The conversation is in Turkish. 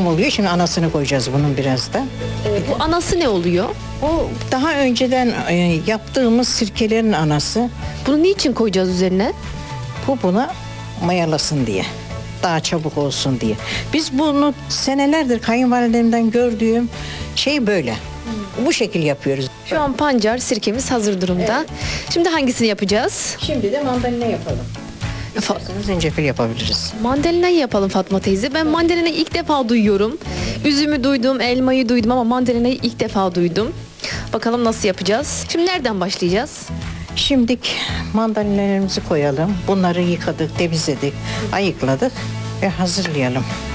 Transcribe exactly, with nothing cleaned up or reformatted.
tamam oluyor. Şimdi anasını koyacağız bunun biraz da. Bu anası ne oluyor? O daha önceden e, yaptığımız sirkelerin anası. Bunu niçin koyacağız üzerine? Bu buna mayalasın diye. Daha çabuk olsun diye. Biz bunu senelerdir kayınvalidemden gördüğüm şey böyle. Bu şekil yapıyoruz. Şu an pancar sirkemiz hazır durumda. Şimdi hangisini yapacağız? Şimdi de mandalina yapalım. Fa- İsterseniz zencefil yapabiliriz. Mandalinayı yapalım Fatma teyze. Ben mandalinayı ilk defa duyuyorum. Üzümü duydum, elmayı duydum ama mandalinayı ilk defa duydum. Bakalım nasıl yapacağız? Şimdi nereden başlayacağız? Şimdi mandalinalarımızı koyalım. Bunları yıkadık, temizledik, ayıkladık ve hazırlayalım.